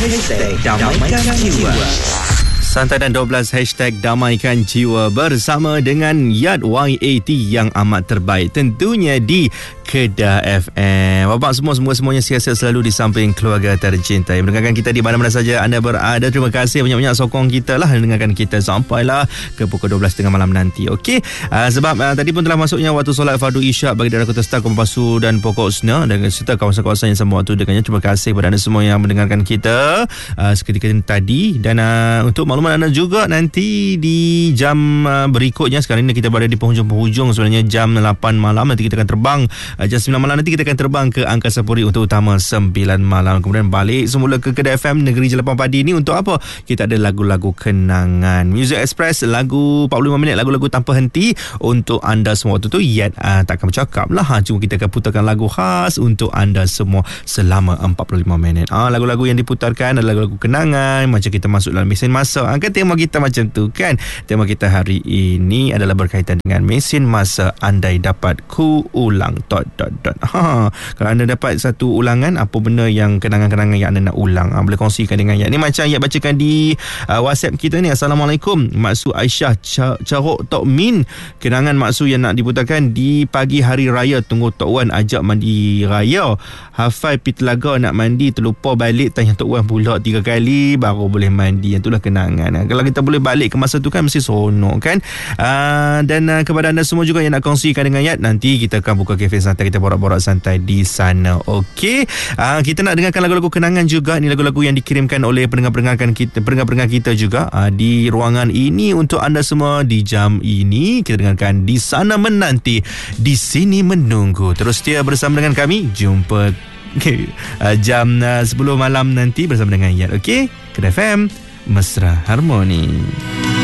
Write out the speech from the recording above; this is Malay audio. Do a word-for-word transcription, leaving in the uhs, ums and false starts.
Hashtag Damaikan Jiwa. Santai dan dua belas hashtag Damaikan Jiwa bersama dengan Yat Y A T yang amat terbaik tentunya di Kedah F M. Bapak semua, semua-semuanya siasat selalu di samping keluarga tercinta yang mendengarkan kita di mana-mana saja anda berada. Terima kasih banyak-banyak sokong kita lah mendengarkan kita sampailah ke pukul dua belas tiga puluh malam nanti. Okey, uh, sebab uh, tadi pun telah masuknya waktu solat fardu isyak bagi daerah Kota Star, Kompasu dan Pokok Usna dan serta kawasan-kawasan yang sama waktu dengannya. Terima kasih kepada anda semua yang mendengarkan kita uh, seketika tadi. Dan uh, untuk maklumat anda juga, nanti di jam uh, berikutnya, sekarang ini kita berada di penghujung-penghujung sebenarnya jam lapan malam. Nanti kita akan terbang uh, jam sembilan malam, nanti kita akan terbang ke Angkasa Puri untuk utama sembilan malam. Kemudian balik semula ke Kedah F M, Negeri Jelapang Padi ni untuk apa? Kita ada lagu-lagu kenangan Music Express, lagu empat puluh lima minit, lagu-lagu tanpa henti untuk anda semua. Waktu tu Yat uh, takkan bercakap lah, ha. Cuma kita akan putarkan lagu khas untuk anda semua selama empat puluh lima minit. Ah, lagu-lagu yang diputarkan adalah lagu-lagu kenangan, macam kita masuk dalam mesin masa. Ha, kan tema kita macam tu kan. Tema kita hari ini adalah berkaitan dengan mesin masa andai dapat ku ulang dot dot dot. Ha, kalau anda dapat satu ulangan, apa benda yang kenangan-kenangan yang anda nak ulang, ha, boleh kongsikan dengan Yat. Ni macam Yat bacakan di uh, WhatsApp kita ni. Assalamualaikum, Maksu Aisyah Carok Tok Min. Kenangan Maksu yang nak diputarkan di pagi hari raya, tunggu Tok Wan ajak mandi raya, hafal pitelaga nak mandi, terlupa balik, tanya Tok Wan pula tiga kali baru boleh mandi. Yang itulah kenangan. Kalau kita boleh balik ke masa tu kan mesti seronok kan. uh, Dan uh, kepada anda semua juga yang nak kongsikan dengan Yat, nanti kita akan buka kafe santai, kita borak-borak santai di sana. Okey, uh, kita nak dengarkan lagu-lagu kenangan juga. Ini lagu-lagu yang dikirimkan oleh pendengar-pendengar kita, pendengar-pendengar kita juga uh, di ruangan ini untuk anda semua di jam ini. Kita dengarkan Di Sana Menanti, Di Sini Menunggu. Terus setia bersama dengan kami. Jumpa okay, uh, jam uh, sepuluh malam nanti bersama dengan Yat. Okey, Kedah F M, Mesra Harmoni.